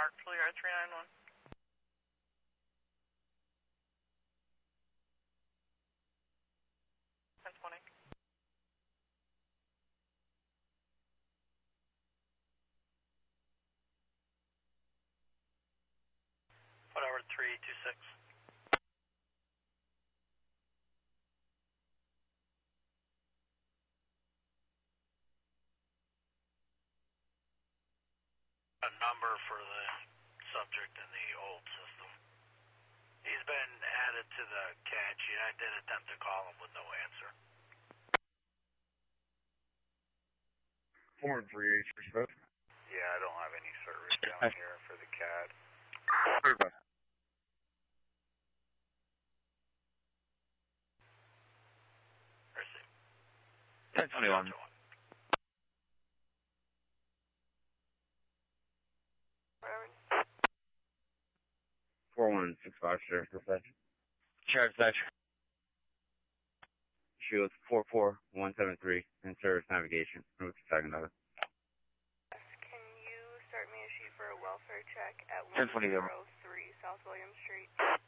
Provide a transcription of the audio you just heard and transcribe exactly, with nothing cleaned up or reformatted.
Mark Fleer three nine one. ten twenty. Whatever, three two six. A number for the subject in the old system. He's been added to the CAD sheet. I did attempt to call him with no answer. four three eight, respect. Yeah, I don't have any service down here for the C A D. Perfect. Mercy. ten twenty-one. four one six five, Sheriff Dispatch. Sheriff Dispatch. Shield four four one seven three in service navigation. Route to Saginaw. Can you start me a sheet for a welfare check at ten twenty. one oh three South William Street?